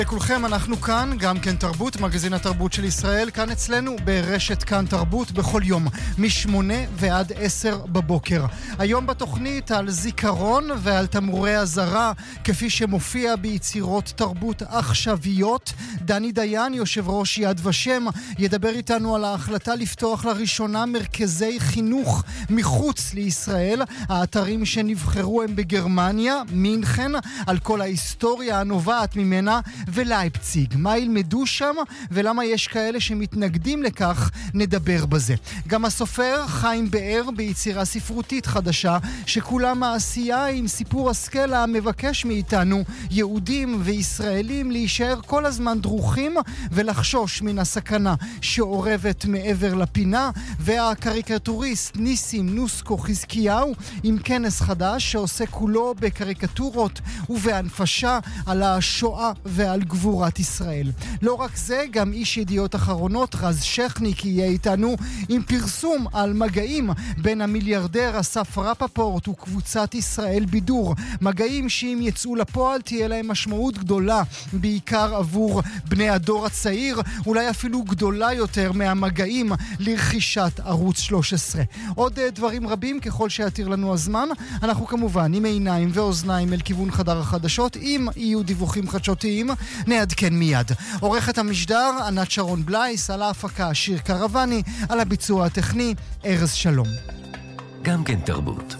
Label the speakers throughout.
Speaker 1: לכולכם, אנחנו כאן, גם כן תרבות, מגזין התרבות של ישראל, כאן אצלנו ברשת כאן תרבות בכל יום, מ8 ועד 10 בבוקר. היום בתוכנית על זיכרון ועל תמרורי הזרה, כפי שמופיע ביצירות תרבות עכשוויות. דני דיין, יושב ראש יד ושם, ידבר איתנו על ההחלטה לפתוח לראשונה מרכזי חינוך מחוץ לישראל. האתרים שנבחרו הם בגרמניה, מינכן, על כל ההיסטוריה הנובעת ממנה, ולייפציג. מה ילמדו שם ולמה יש כאלה שמתנגדים לכך, נדבר בזה. גם הסופר חיים באר ביצירה ספרותית חדשה שכולה מעשייה עם סיפור הסקלה מבקש מאיתנו, יהודים וישראלים, להישאר כל הזמן דרוכים ולחשוש מן הסכנה שעורבת מעבר לפינה. והקריקטוריסט ניסים נוסקו חזקיהו עם כנס חדש שעושה כולו בקריקטורות ובהנפשה על השואה ועל גבורת ישראל. לא רק זה, גם איש ידיעות אחרונות רז שכניק יהיה איתנו עם פרסום על מגעים בין המיליארדר אסף רפפורט וקבוצת ישראל בידור. מגעים שאם יצאו לפועל תהיה להם משמעות גדולה, בעיקר עבור בני הדור הצעיר, אולי אפילו גדולה יותר מהמגעים לרכישת ערוץ 13. עוד דברים רבים ככל שיתיר לנו הזמן. אנחנו כמובן עם עיניים ואוזניים אל כיוון חדר החדשות. אם יהיו דיווחים חדשותיים נעדכן מיד. עורכת המשדר ענת שרון בלייס, על ההפקה שיר קרבני, על הביצוע הטכני ארז שלום.
Speaker 2: גם כן תרבות.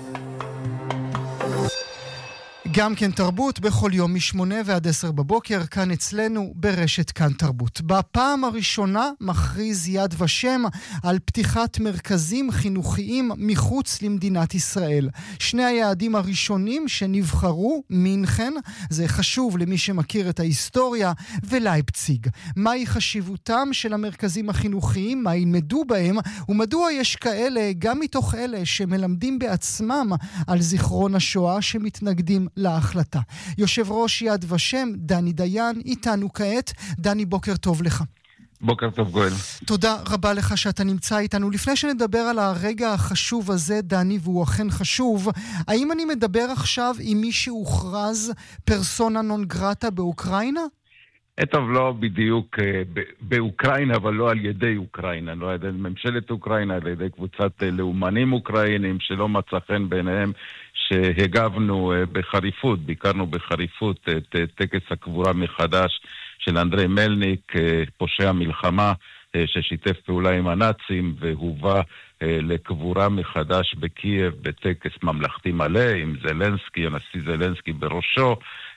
Speaker 1: גם כן תרבות בכל יום מ8 ועד 10 בבוקר, כאן אצלנו ברשת כאן תרבות. בפעם הראשונה מכריז יד ושם על פתיחת מרכזים חינוכיים מחוץ למדינת ישראל. שני היעדים הראשונים שנבחרו, מינכן, זה חשוב למי שמכיר את ההיסטוריה, ולייפציג. מהי חשיבותם של המרכזים החינוכיים, מה ילמדו בהם, ומדוע יש כאלה, גם מתוך אלה שמלמדים בעצמם על זיכרון השואה, שמתנגדים להחלטה. יושב ראש יד ושם, דני דיין, איתנו כעת. דני, בוקר טוב לך.
Speaker 3: בוקר טוב גואל.
Speaker 1: תודה רבה לך שאתה נמצא איתנו. לפני שנדבר על הרגע החשוב הזה, דני, והוא אכן חשוב, האם אני מדבר עכשיו עם מי שהוכרז פרסונה נון גרטה באוקראינה?
Speaker 3: טוב, לא בדיוק באוקראינה, אבל לא על ידי אוקראינה, לא על ידי ממשלת אוקראינה, על ידי קבוצת לאומנים אוקראינים שלא מצא חן בעיניהם, שהגבנו בחריפות, ביקרנו בחריפות את טקס הקבורה מחדש של אנדרי מלניק, פושע מלחמה ששיתף פעולה עם הנאצים והובא לקבורה מחדש בקייב בטקס ממלכתי מלא עם זלנסקי, הנשיא זלנסקי בראשו,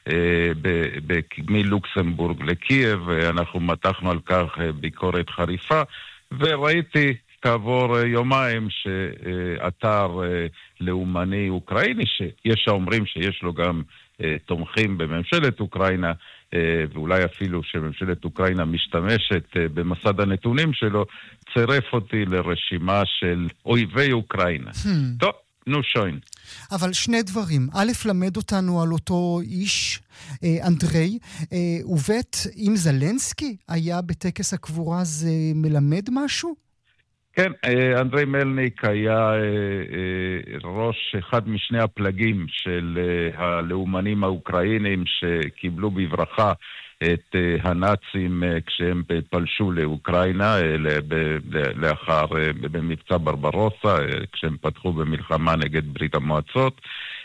Speaker 3: מלוקסמבורג לקייב. אנחנו מתחנו על כך ביקורת חריפה, וראיתי כעבור יומיים שאתר לאומני אוקראיני, שיש האומרים שיש לו גם תומכים בממשלת אוקראינה, ואולי אפילו שממשלת אוקראינה משתמשת במסד הנתונים שלו, צירף אותי לרשימה של אויבי אוקראינה. טוב, נו שוין.
Speaker 1: אבל שני דברים. א', למד אותנו על אותו איש, אנדרי, וב', אם זלנסקי היה בטקס הקבורה, זה מלמד משהו?
Speaker 3: כן, אנדרי מלניק היה ראש אחד משני הפלגים של הלאומנים האוקראינים שקיבלו בברכה את הנאצים כשהם פלשו לאוקראינה לאחר במבצע ברברוסה, כשהם פתחו במלחמה נגד ברית המועצות,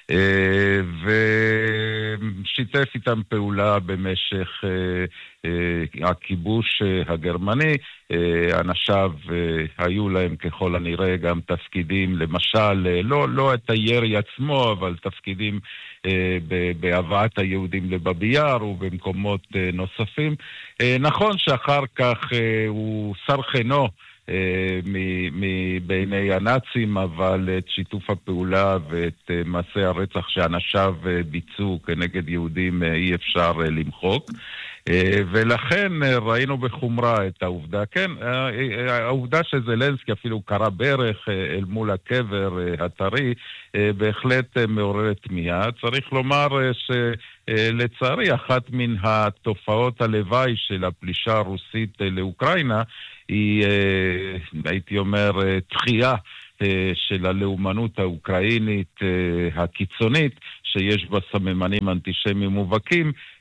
Speaker 3: ושיתף איתם פעולה במשך הכיבוש הגרמני. אנשיו היו להם ככל הנראה גם תפקידים, למשל, לא את הירי עצמו, אבל תפקידים בהבאת היהודים לבאבי יאר ובמקומות נוספים. נכון שאחר כך הוא שר חנו בעיני הנאצים, אבל את שיתוף הפעולה ואת מעשי הרצח שאנשיו ביצעו כנגד יהודים אי אפשר למחוק. ולכן ראינו בחומרה את העובדה, כן, העובדה שזלנסקי אפילו קרא ברך אל מול הקבר הטרי, בהחלט מעוררת תמיהה. צריך לומר שלצערי אחת מן התופעות הלוואי של הפלישה הרוסית לאוקראינה היא, הייתי אומר, דחייה של הלאומנות האוקראינית הקיצונית, שיש בה סממנים אנטישמיים מובהקים,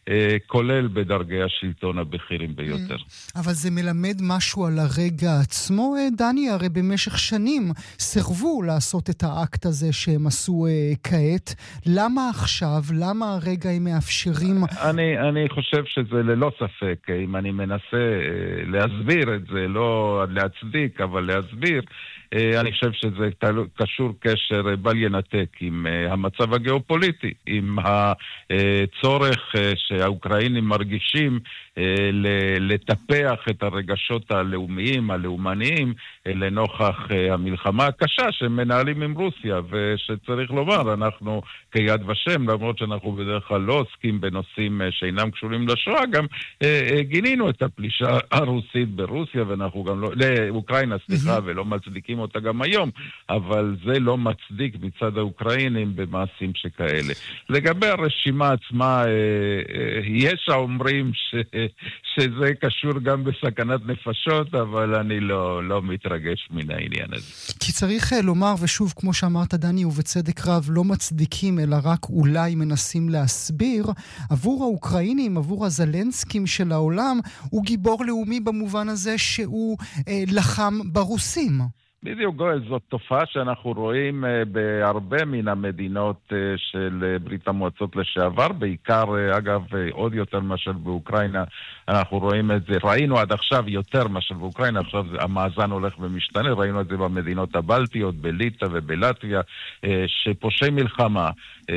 Speaker 3: כולל בדרגי השלטון הבכירים ביותר.
Speaker 1: אבל זה מלמד משהו על הרגע עצמו, דני? הרי במשך שנים סירבו לעשות את האקט הזה שהם עשו כעת. למה עכשיו? למה הרגע הם מאפשרים?
Speaker 3: אני חושב שזה ללא ספק, אם אני מנסה להסביר את זה, לא להצדיק, אבל להסביר, אני חושב שזה קשור קשר בל ינתק עם המצב הגיאופוליטי, עם הצורך שהאוקראינים מרגישים לטפח את הרגשות הלאומיים, הלאומניים, לנוכח המלחמה הקשה שהם מנהלים עם רוסיה, ושצריך לומר, אנחנו כיד ושם, למרות שאנחנו בדרך כלל לא עוסקים בנושאים שאינם קשורים לשואה, גם גינינו את הפלישה הרוסית ברוסיה, ואנחנו גם לא, לאוקראינה, סליחה, ולא מצדיקים אותה גם היום, אבל זה לא מצדיק מצד האוקראינים במעשים שכאלה. לגבי הרשימה עצמה, יש האומרים שזה קשור גם בסכנת נפשות, אבל אני לא מתרגש מן העניין הזה.
Speaker 1: כי צריך לומר, ושוב, כמו שאמרת דני, ובצדק רב, לא מצדיקים, אלא רק אולי מנסים להסביר, עבור האוקראינים, עבור הזלנסקים של העולם, הוא גיבור לאומי במובן הזה שהוא לחם ברוסים.
Speaker 3: בדיוק, גואל, זאת תופעה שאנחנו רואים בהרבה מן המדינות של ברית המועצות לשעבר, בעיקר, אגב, עוד יותר מאשר באוקראינה, אנחנו רואים את זה, ראינו עד עכשיו יותר מאשר באוקראינה, עכשיו המאזן הולך ומשתנה, ראינו את זה במדינות הבלטיות, בליטא ובלטביה, שפושעי מלחמה,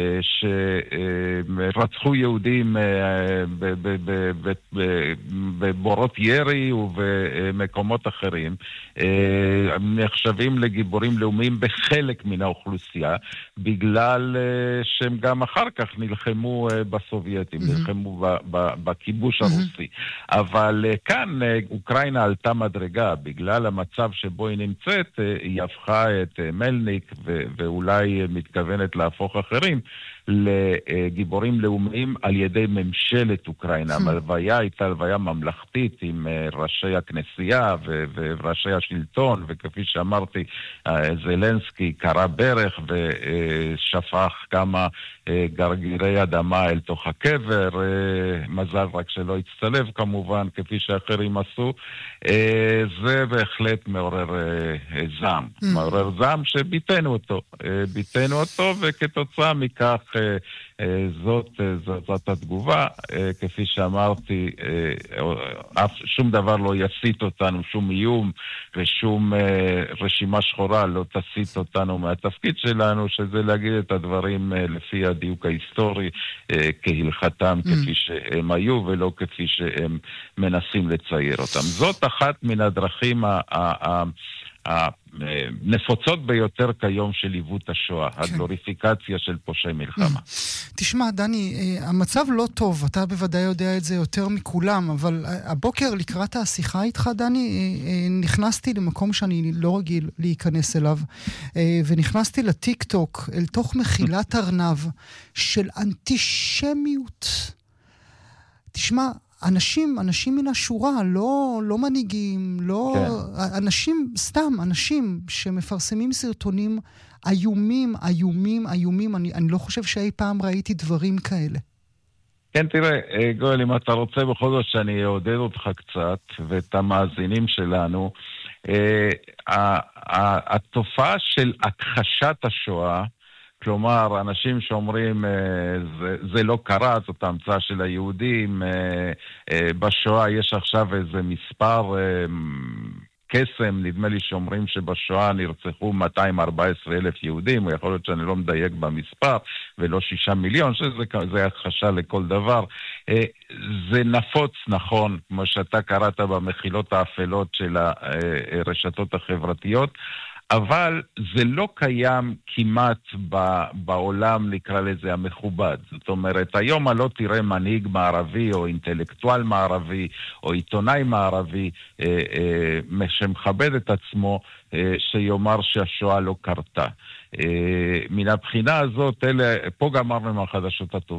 Speaker 3: שרצחו יהודים בבורות ירי ובמקומות אחרים, נחשבים לגיבורים לאומיים בחלק מן האוכלוסייה, בגלל שהם גם אחר כך נלחמו בסובייטים, נלחמו בכיבוש הרוסי. אבל כאן אוקראינה עלתה מדרגה, בגלל המצב שבו היא נמצאת, היא הפכה את מלניק ואולי מתכוונת להפוך אחרים לגיבורים לאומיים על ידי ממשלת אוקראינה. הלוויה הייתה הלוויה ממלכתית עם ראשי הכנסייה וראשי השלטון, וכפי שאמרתי, זלנסקי קרא ברך ושפך כמה גרגירי אדמה אל תוך הקבר, מזל רק שלא הצטלב כמובן, כפי שאחרים עשו. זה בהחלט מעורר זעם. מעורר זעם שביטאנו אותו, וכתוצאה מכך זאת התגובה. כפי שאמרתי, שום דבר לא יסיט אותנו, שום איום ושום רשימה שחורה לא תסיט אותנו מהתפקיד שלנו, שזה להגיד את הדברים לפי הדיוק ההיסטורי כהלכתם, כפי שהם היו ולא כפי שהם מנסים לצייר אותם. זאת אחת מן הדרכים הנפוצות ביותר כיום של עיוות השואה, הגלוריפיקציה של פושעי מלחמה.
Speaker 1: תשמע, דני, המצב לא טוב, אתה בוודאי יודע את זה יותר מכולם, אבל הבוקר לקראת השיחה איתך, דני, נכנסתי למקום שאני לא רגיל להיכנס אליו, ונכנסתי לטיק טוק, אל תוך מחילת ארנב של אנטישמיות. תשמע, אנשים מן השורה, לא מנהיגים, לא אנשים שמפרסמים סרטונים איומים. אני לא חושב שאי פעם ראיתי דברים כאלה.
Speaker 3: כן, תראה, גואל, אם אתה רוצה בכל זאת שאני אעודד אותך קצת, ואת המאזינים שלנו, התופעה של הכחשת השואה, כלומר, אנשים שאומרים, זה לא קרה, זאת ההמצאה של היהודים, בשואה יש עכשיו איזה מספר קסם, נדמה לי שאומרים שבשואה נרצחו 214,000 יהודים, ויכול להיות שאני לא מדייק במספר, ולא 6 מיליון, שזה הכחשה לכל דבר. זה נפוץ, נכון, כמו שאתה קראת במחילות האפלות של הרשתות החברתיות, אבל זה לא קיים כמעט בעולם, נקרא לזה, המכובד. זאת אומרת, היום לא תראה מנהיג מערבי או אינטלקטואל מערבי או עיתונאי מערבי שמכבד את עצמו, שיאמר שהשואה לא קרתה. מן הבחינה הזאת, פה גמרנו מהחדשות הטובות.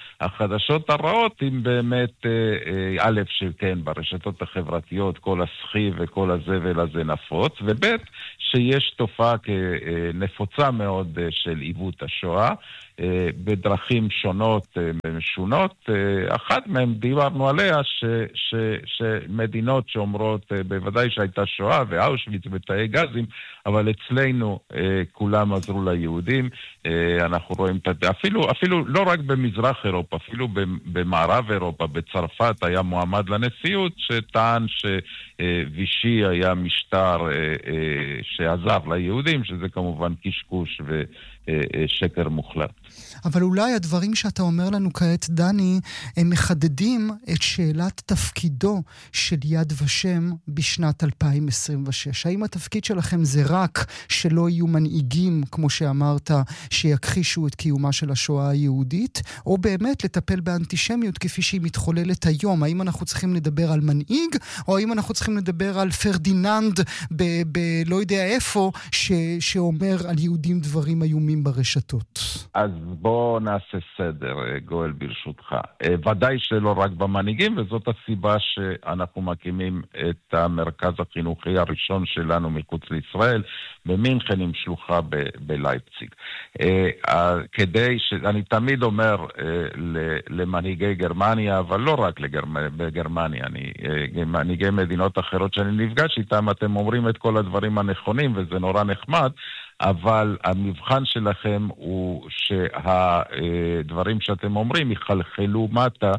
Speaker 3: החדשות הרעות אם באמת, א' שכן, ברשתות החברתיות כל הסחי וכל הזבל הזה נפוץ, וב' שיש תופעה נפוצה מאוד של עיוות השואה, בדרכים שונות ומשונות. אחת מהם דיברנו עליה שמדינות שאומרות בוודאי שהייתה שואה ואושוויץ ותאי גזים, אבל אצלנו כולם עזרו ליהודים. אנחנו רואים אפילו לא רק במזרח אירופה, אפילו במערב אירופה, בצרפת היה מועמד לנשיאות שטען שווישי היה משטר שעזר ליהודים, שזה כמובן קשקוש ושקר מוחלט.
Speaker 1: אבל אולי הדברים שאתה אומר לנו כעת, דני, הם מחדדים את שאלת תפקידו של יד ושם בשנת 2026. האם התפקיד שלכם זה רק שלא יהיו מנהיגים, כמו שאמרת, שיכחישו את קיומה של השואה היהודית, או באמת לטפל באנטישמיות כפי שהיא מתחוללת היום? האם אנחנו צריכים לדבר על מנהיג, או האם אנחנו צריכים לדבר על פרדיננד לא יודע איפה, שאומר על יהודים דברים איומים ברשתות?
Speaker 3: אז בוא נעשה סדר, גואל, ברשותך. ודאי שלא רק במנהיגים, וזאת הסיבה שאנחנו מקימים את המרכז החינוכי הראשון שלנו מחוץ לישראל, במינכן עם שלוחה בלייפציג. אני תמיד אומר למנהיגי גרמניה, אבל לא רק בגרמניה, מנהיגי מדינות אחרות שאני נפגש איתם, אתם אומרים את כל הדברים הנכונים, וזה נורא נחמד, אבל המבחן שלכם הוא שהדברים שאתם אומרים יחלחלו מטה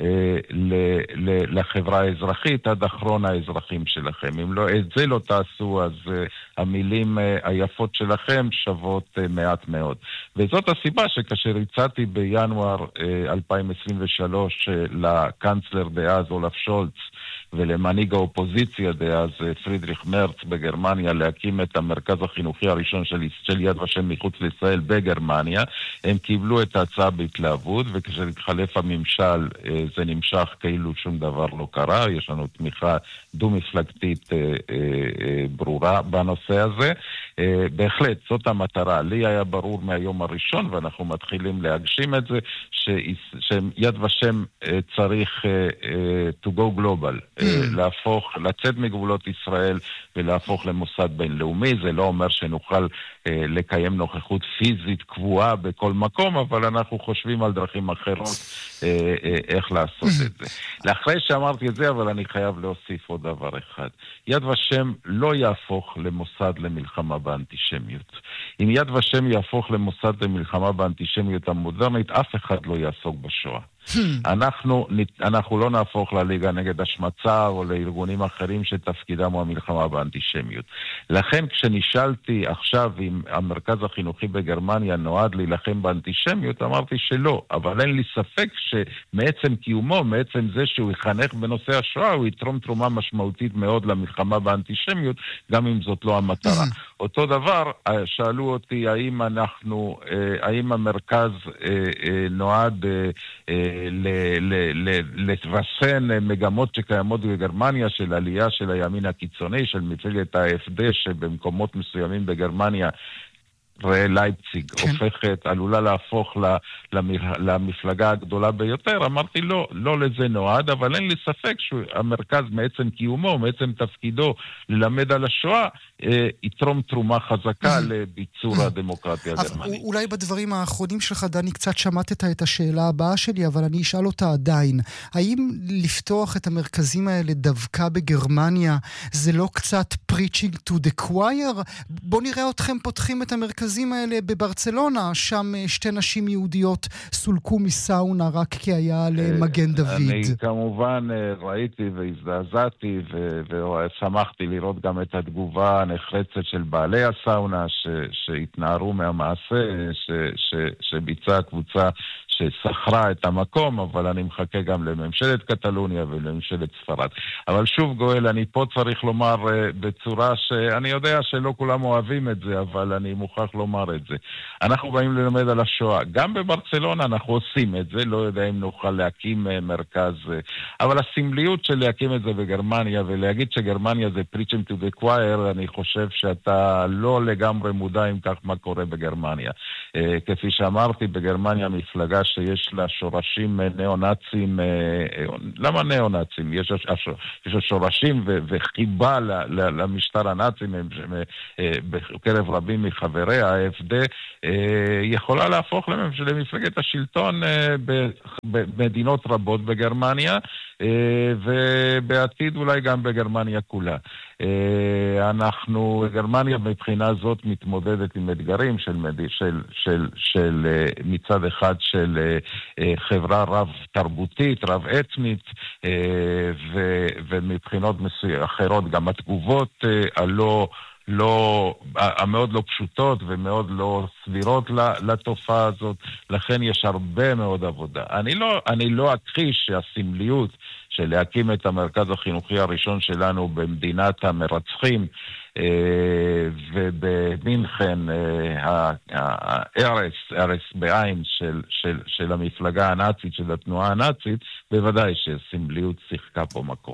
Speaker 3: לחברה האזרחית עד אחרון האזרחים שלכם. אם לא, את זה לא תעשו, אז המילים היפות שלכם שוות מעט מאוד. וזאת הסיבה שכאשר הצעתי בינואר 2023 לקנצלר דאז אולף שולץ ולמנהיג האופוזיציה דאז פרידריך מרץ בגרמניה להקים את המרכז החינוכי הראשון של יד ושם מחוץ לישראל בגרמניה, הם קיבלו את ההצעה בהתלהבות, וכאשר התחלף הממשל זה נמשך כאילו שום דבר לא קרה. יש לנו תמיכה דו-מפלגתית ברורה בנושא הזה. בהחלט, זאת המטרה. לי היה ברור מהיום הראשון, ואנחנו מתחילים להגשים את זה, שיד ושם צריך to go global, לצאת מגבולות ישראל ולהפוך למוסד בינלאומי. זה לא אומר שנוכל לקיים נוכחות פיזית קבועה בכל מקום, אבל אנחנו חושבים על דרכים אחרות איך לעשות את זה. לאחרי שאמרתי את זה, אבל אני חייב להוסיף עוד דבר אחד. יד ושם לא יהפוך למוסד למלחמה באנטישמיות. אם יד ושם יהפוך למוסד למלחמה באנטישמיות המודרנית, אף אחד לא יעסוק בשואה. אנחנו לא נהפוך לליגה נגד השמצה או לארגונים אחרים שתפקידם הוא המלחמה באנטישמיות. לכן כשנשאלתי עכשיו אם המרכז החינוכי בגרמניה נועד להילחם באנטישמיות, אמרתי שלא, אבל אין לי ספק שמעצם קיומו, מעצם זה שהוא יחנך בנושא השואה, הוא יתרום תרומה משמעותית מאוד למלחמה באנטישמיות, גם אם זאת לא המטרה. אותו דבר, שאלו אותי האם המרכז נועד לרסן מגמות שקיימות בגרמניה של עלייה של הימין הקיצוני, של מפלגת ה-AfD, שבמקומות מסוימים בגרמניה לייפציג עלולה להפוך למפלגה הגדולה ביותר. אמרתי לא לזה נועד, אבל אין לי ספק שהמרכז מעצם קיומו, מעצם תפקידו ללמד על השואה, יתרום תרומה חזקה לביצור הדמוקרטיה הגרמנית.
Speaker 1: אולי בדברים האחרונים שלך, דני, קצת שמעת את השאלה הבאה שלי, אבל אני אשאל אותה עדיין. האם לפתוח את המרכזים האלה דווקא בגרמניה, זה לא קצת preaching to the choir? בוא נראה אתכם פותחים את המרכזים האלה בברצלונה, שם שתי נשים יהודיות סולקו מסאונה רק כי היה למגן דוד.
Speaker 3: אני כמובן ראיתי והזדעזעתי ושמחתי לראות גם את התגובה נחרצת של בעלי הסאונה שהתנערו מהמעשה שביצעה הקבוצה שסחרה את המקום, אבל אני מחכה גם לממשלת קטלוניה ולממשלת ספרד. אבל שוב גואל, אני פה צריך לומר בצורה שאני יודע שלא כולם אוהבים את זה, אבל אני מוכרח לומר את זה. אנחנו באים ללמד על השואה. גם בברצלונה אנחנו עושים את זה, לא יודע אם נוכל להקים מרכז, אבל הסמליות של להקים את זה בגרמניה ולהגיד שגרמניה זה preaching to the choir, אני חושב שאתה לא לגמרי מודע עם כך מה קורה בגרמניה. כפי שאמרתי, בגרמניה מפלגה שיש לה שורשים ניאו-נאצים. למה ניאו-נאצים? יש שורשים וחיבה למשטר הנאצים בקרב רבים מחבריה. ה-AfD יכולה להפוך למפלגת השלטון במדינות רבות בגרמניה, ובעתיד אולי גם בגרמניה כולה. גרמניה מבחינה זאת מתמודדת עם אתגרים של מצד אחד של חברה רב תרבותית, רב אתנית, ומבחינות אחרות גם התגובות המאוד לא פשוטות ומאוד לא סבירות לתופעה הזאת. לכן יש הרבה מאוד עבודה. אני לא אכחיש שהסמליות של להקים את המרכז החינוכי הראשון שלנו במדינת המרצחים, ובמינכן הארס בעין של המפלגה הנאצית, של התנועה הנאצית, בוודאי שסמליות שיחקה פה מקום.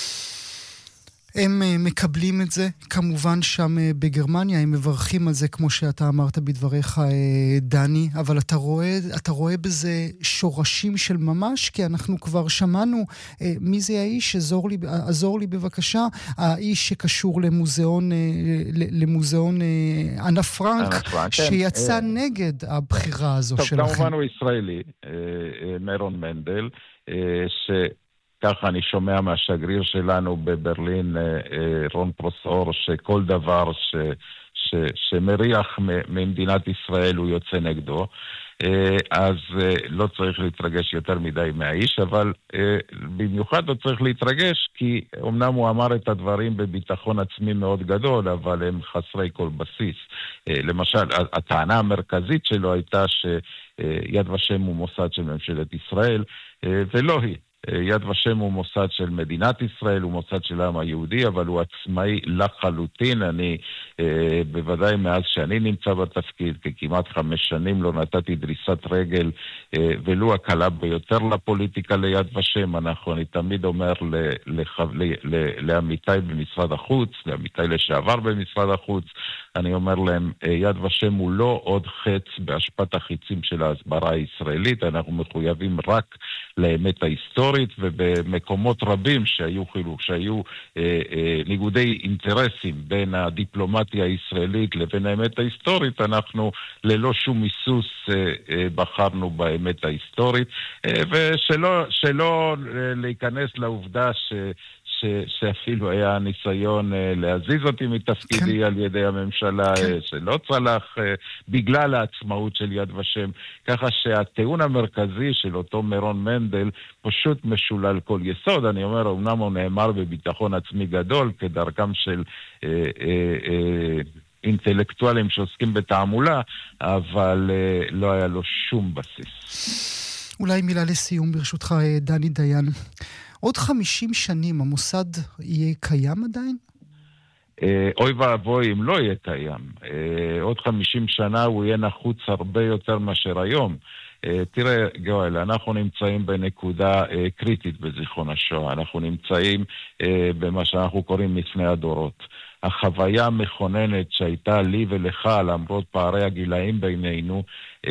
Speaker 1: הם מקבלים את זה, כמובן שם בגרמניה, הם מברכים על זה כמו שאתה אמרת בדבריך, דני, אבל אתה רואה בזה שורשים של ממש, כי אנחנו כבר שמענו מי זה האיש, עזור לי בבקשה, האיש שקשור למוזיאון אנה פרנק, שיצא נגד הבחירה הזו שלכם.
Speaker 3: טוב, כמובן הוא ישראלי, מרון מנדל, ככה אני שומע מהשגריר שלנו בברלין, רון פרוסאור, שכל דבר שמריח ממדינת ישראל הוא יוצא נגדו. אז לא צריך להתרגש יותר מדי מהאיש, אבל במיוחד לא צריך להתרגש, כי אמנם הוא אמר את הדברים בביטחון עצמי מאוד גדול, אבל הם חסרי כל בסיס. למשל, הטענה המרכזית שלו הייתה שיד ושם הוא מוסד של ממשלת ישראל, ולא היא. יד ושם הוא מוסד של מדינת ישראל, הוא מוסד של העם היהודי, אבל הוא עצמאי לחלוטין. אני בוודאי מאז שאני נמצא בתפקיד, ככמעט 5 שנים לא נתתי דריסת רגל, ולו הקלה ביותר לפוליטיקה ליד ושם. אני תמיד אומר לעמיתי במשרד החוץ, לעמיתי לשעבר במשרד החוץ, אני אומר להם, יד ושם הוא לא עוד חץ בהשפעת החיצים של ההסברה הישראלית, אנחנו מחויבים רק לאמת ההיסטורית, ובמקומות רבים שהיו ניגודי אינטרסים בין הדיפלומטיה הישראלית לבין האמת ההיסטורית, אנחנו ללא שום היסוס בחרנו באמת ההיסטורית, ושלא להיכנס לעובדה שאפילו היה ניסיון להזיז אותי מתפקידי על ידי הממשלה, שלא צלח בגלל העצמאות של יד ושם. ככה שהטיעון המרכזי של אותו מרון מנדל פשוט משולל כל יסוד. אני אומר, אמנם הוא נאמר בביטחון עצמי גדול, כדרכם של אינטלקטואלים שעוסקים בתעמולה, אבל לא היה לו שום בסיס.
Speaker 1: אולי מילה לסיום ברשותך, דני דיין. עוד 50 שנים המוסד יהיה קיים עדיין?
Speaker 3: אוי ואבוי אם לא יהיה קיים. עוד 50 שנה הוא יהיה נחוץ הרבה יותר מאשר היום. תראה, גואל, אנחנו נמצאים בנקודה קריטית בזיכרון השואה. אנחנו נמצאים במה שאנחנו קוראים מפני הדורות. החוויה המכוננת שהייתה לי ולך, למרות פערי הגילאים בינינו,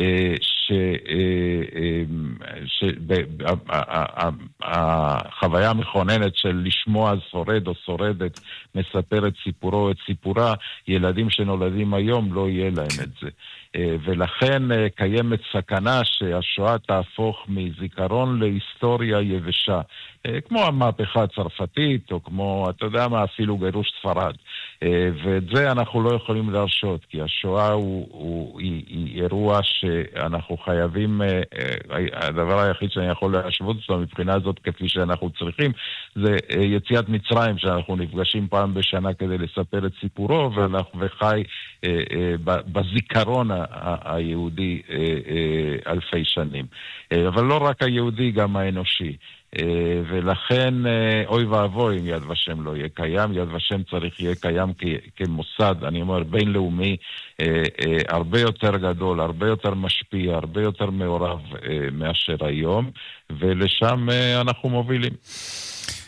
Speaker 3: החוויה המכוננת של לשמוע שורד או שורדת מספר את סיפורו או את סיפורה, ילדים שנולדים היום לא יהיה להם את זה. ולכן קיימת סכנה שהשואה תהפוך מזיכרון להיסטוריה יבשה, כמו המהפכה הצרפתית, או כמו, אתה יודע מה, אפילו גירוש ספרד. ואת זה אנחנו לא יכולים להרשות, כי השואה היא אירוע שאנחנו חייבים, הדבר היחיד שאני יכול להשוות אותו מבחינה הזאת כפי שאנחנו צריכים, זה יציאת מצרים, שאנחנו נפגשים פעם בשנה כדי לספר את סיפורו, ואנחנו וחי בזיכרון היהודי אלפי שנים. אבל לא רק היהודי, גם האנושי. ולכן אוי ואבוי אם יד ושם לא יהיה קיים. יד ושם צריך יהיה קיים כמוסד, אני אומר, בינלאומי, הרבה יותר גדול, הרבה יותר משפיע, הרבה יותר מעורב מאשר היום, ולשם אנחנו מובילים.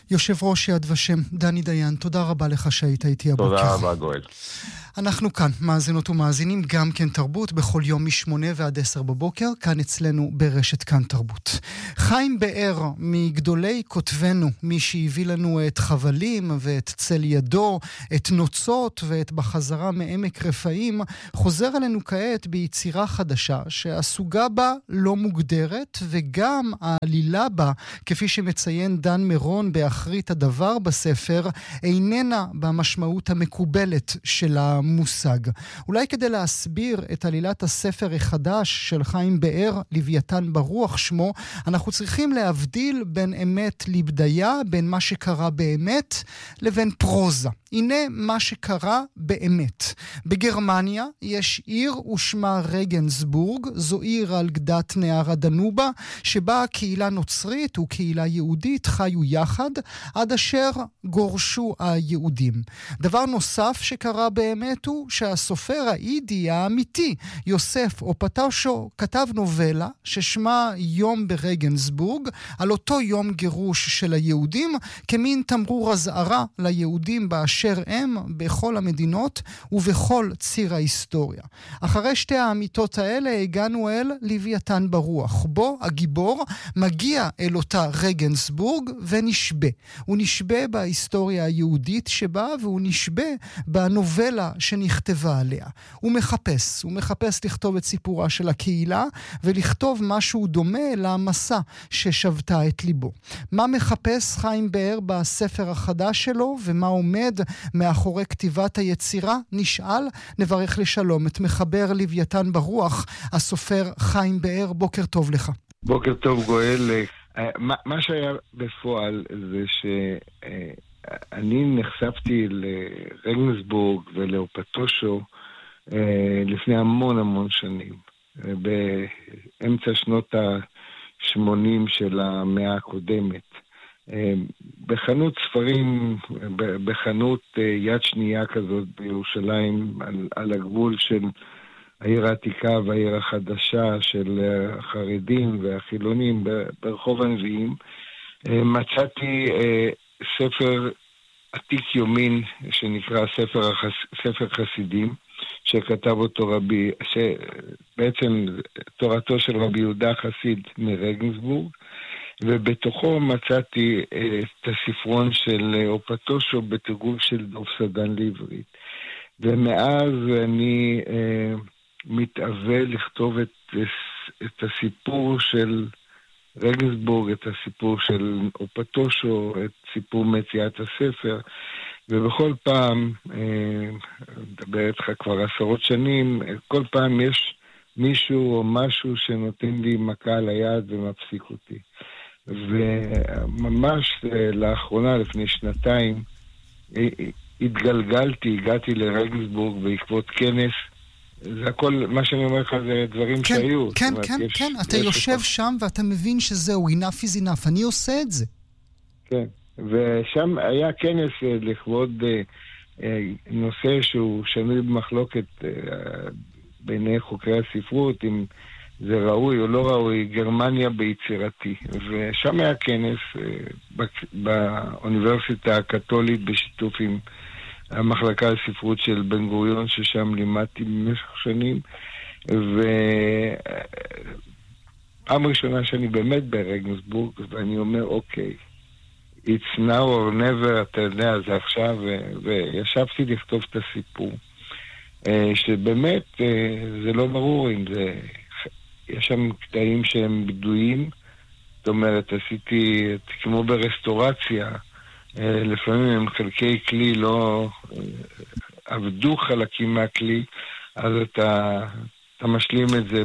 Speaker 1: יושב ראש יד ושם, דני דיין, תודה רבה לך שהיית איתי הבוקר.
Speaker 3: תודה רבה, גואל.
Speaker 1: אנחנו כאן, מאזינות ומאזינים, גם כן תרבות, בכל יום מ8 ועד 10 בבוקר, כאן אצלנו ברשת כאן תרבות. חיים באר, מגדולי כותבנו, מי שהביא לנו את חבלים ואת צל ידו, את נוצות ואת בחזרה מעמק רפאים, חוזר אלינו כעת ביצירה חדשה, שהסוגה בה לא מוגדרת, וגם העלילה בה, כפי שמציין דן מירון באחרית הדבר בספר, איננה במשמעות המקובלת של המושג. אולי כדי להסביר את עלילת הספר החדש של חיים באר, לוויתן ברוח שמו, אנחנו צריכים להבדיל בין אמת לבדיה, בין מה שקרה באמת לבין פרוזה. הנה מה שקרה באמת. בגרמניה יש עיר ושמה רגנסבורג, זו עיר על גדת נהר הדנובה, שבה קהילה נוצרית וקהילה יהודית חיו יחד, עד אשר גורשו היהודים. דבר נוסף שקרה באמת הוא שהסופר האידי האמיתי, יוסף אופטושו, כתב נובלה ששמה יום ברגנסבורג, על אותו יום גירוש של היהודים, כמין תמרור הזהרה ליהודים באשר הם בכל המדינות ובכל ציר ההיסטוריה. אחרי שתי האמיתות האלה הגענו אל לוויתן ברוח, בו הגיבור מגיע אל אותה רגנסבורג ונשבה. הוא נשבה בהיסטוריה היהודית שבה, והוא נשבה בנובלה שנכתבה עליה. הוא מחפש לכתוב את סיפורה של הקהילה ולכתוב משהו דומה למסע ששבתה את ליבו. מה מחפש חיים באר בספר החדש שלו ומה עומד מאחורי כתיבת היצירה? נשאל, נברך לשלום את מחבר לוויתן ברוח, הסופר חיים באר. בוקר טוב לך.
Speaker 4: בוקר טוב גואל. מה שהיה בפועל זה שאני נחשפתי לרגנסבורג ולאופטושו לפני המון שנים, באמצע שנות ה-80 של המאה הקודמת. בחנות ספרים, בחנות יד שנייה כזאת בירושלים, על הגבול של העיר העתיקה והעיר החדשה של החרדים והחילונים ברחוב הנביאים, מצאתי ספר עתיק יומין שנקרא ספר חסידים, שכתב אותו בעצם תורתו של רבי יהודה חסיד מרגנסבורג, ובתוכו מצאתי את הספרון של אופטושו בתרגום של דוב סדן לעברית. ומאז אני מתאווה לכתוב את הסיפור של רגנסבורג, את הסיפור של אופטושו, את סיפור מציאת הספר, ובכל פעם, מדבר איתך כבר 10 שנים, כל פעם יש מישהו או משהו שנותן לי מכה על היד ומפסיק אותי. וממש לאחרונה, לפני 2 הגעתי לרגנסבורג בעקבות כנס. זה הכל, מה שאני אומר לך זה דברים שהיו.
Speaker 1: כן, אתה יושב שם ואתה מבין שזהו, enough is enough, אני עושה את זה.
Speaker 4: כן, ושם היה כנס לכבוד נושא שהוא שנוי במחלוקת בעיני חוקרי הספרות, אם זה ראוי או לא ראוי, גרמניה ביצירתי. ושם היה כנס באוניברסיטה הקתולית בשיתוף עם המחלקה לספרות של בן גוריון, ששם לימדתי במשך שנים. ופעם ראשונה שאני באמת ברגנסבורג, ואני אומר, אוקיי, it's now or never, אתה יודע, זה עכשיו, וישבתי לכתוב את הסיפור. שבאמת זה לא ברור אם זה... יש שם קטעים שהם בדויים, זאת אומרת, עשיתי כמו ברסטורציה, לפעמים הם חלקי כלי לא עבדו חלקים מהכלי, אז אתה משלים את זה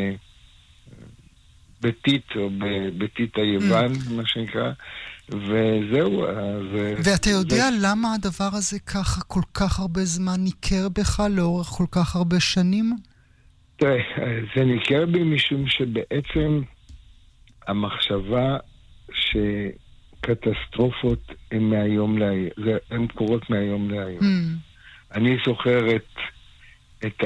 Speaker 4: בטיט או בטיט היוון, מה שנקרא, וזהו.
Speaker 1: ואתה יודע למה הדבר הזה ככה כל כך הרבה זמן ניכר בך לאורך כל כך הרבה שנים?
Speaker 4: תראה, זה ניכר בי משום שבעצם המחשבה שקטסטרופות הן מהיום להיום, הן קורות מהיום להיום. אני זוכר את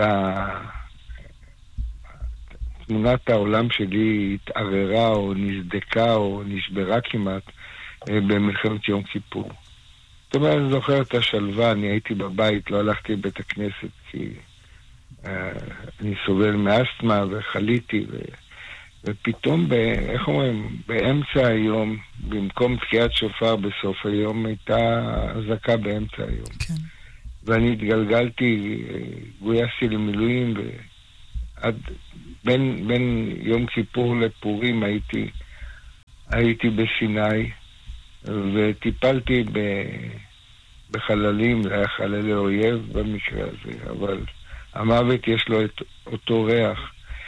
Speaker 4: תמונת העולם שלי התערערה או נסדקה או נשברה כמעט במלחמת יום כיפור. זאת אומרת, אני זוכר את השלווה, אני הייתי בבית, לא הלכתי לבית הכנסת, כי אני סובל מאסתמה וחליתי, ופתאום, איך אומרים, באמצע היום, במקום תקיעת שופר בסוף היום, הייתה אזעקה באמצע היום.
Speaker 1: כן.
Speaker 4: ואני התגלגלתי, גויסתי למילואים, ועד בין יום כיפור לפורים הייתי בסיני, וטיפלתי בחללים, זה היה חללי אויב במקרה הזה, אבל המוות יש לו את אותו ריח.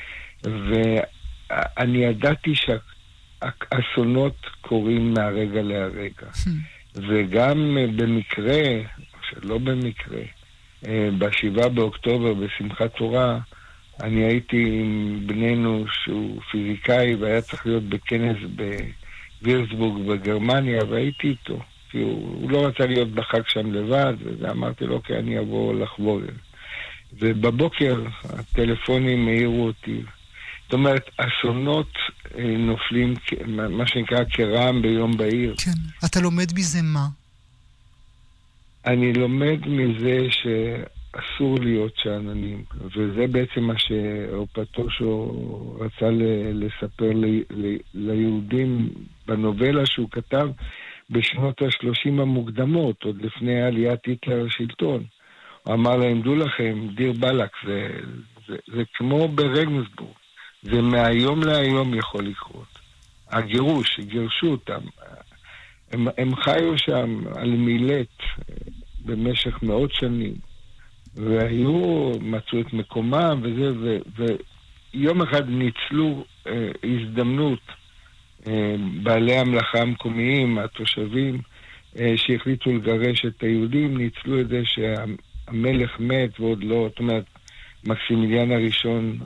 Speaker 4: ואני ידעתי שהאסונות קורים מהרגע להרגע. וגם במקרה, או שלא במקרה, ב7 באוקטובר בשמחת תורה, אני הייתי עם בנינו שהוא פיזיקאי והיה צריך להיות בכנס בווירצבורג בגרמניה, והייתי איתו. כי הוא לא רצה להיות בחג שם לבד, ואמרתי לו, אוקיי, אני אבוא לחבור. ובבוקר הטלפונים העירו אותי. זאת אומרת, אסונות נופלים, מה שנקרא כרעם ביום בהיר.
Speaker 1: כן. אתה לומד מזה מה?
Speaker 4: אני לומד מזה שאסור להיות שאננים, וזה בעצם מה שאופטושו רצה לספר ליהודים בנובלה שהוא כתב בשנות ה-30 המוקדמות, עוד לפני עליית היטלר לשלטון. הוא אמר להם, דעו לכם, דיר בלק, זה כמו ברגנסבורג. זה מהיום להיום יכול לקרות. הגירוש, גירשו אותם. הם חיו שם על מילט במשך מאות שנים, מצאו את מקומם וזה, ויום אחד ניצלו הזדמנות בעלי המלאכה המקומיים, התושבים, שהחליטו לגרש את היהודים, ניצלו את זה שהמלך מת ועוד לא, זאת אומרת, מקסימיליאן הראשון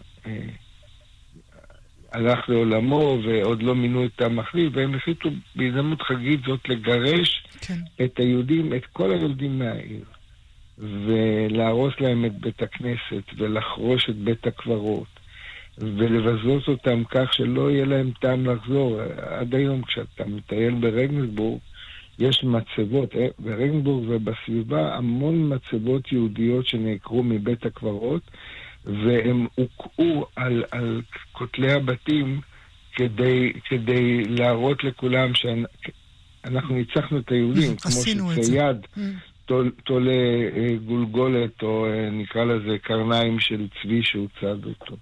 Speaker 4: הלך לעולמו ועוד לא מינו את המחליף, והם החליטו בהזדמנות חגית זאת לגרש את היהודים, את כל היהודים מהעיר, ולהרוס להם את בית הכנסת ולחרוש את בית הקברות ולבזוז אותם כך שלא יהיה להם טעם לחזור. עד היום כשאתה מטייל ברגנסבורג יש מצבות, ברגנסבורג ובסביבה המון מצבות יהודיות שנעקרו מבית הקברות, והם הוקעו על כותלי הבתים כדי להראות לכולם שאנחנו ניצחנו את היהודים, כמו שצייד תולה גולגולת, או נקרא לזה קרניים של צבי שהוא צד אותו.